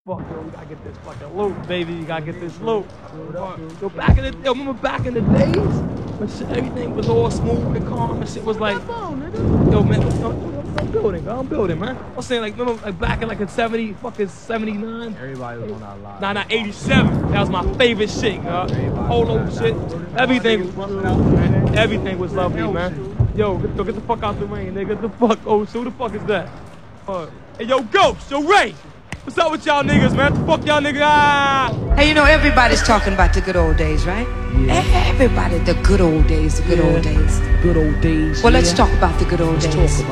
fuck, yo, we gotta get this fucking loot, baby. You gotta get this loot. Yo, remember back in the days when shit, everything was all smooth and calm and shit was like, yo, man, I'm building, man. I'm saying, like, remember, like, back in, like, in 79? Everybody was on that line. Nah, 87. That was my favorite shit, polo shit. Everything was lovely, man. Yo, get the fuck out the rain, nigga. Get the fuck, oh, so who the fuck is that? Hey, yo, Ghost, yo, Ray. What's up with y'all niggas, man? Fuck y'all niggas. Ah! Hey, you know, everybody's talking about the good old days, right? Yeah. Everybody, the good old days, the good old days. Good old days. Well, let's talk about the good old days.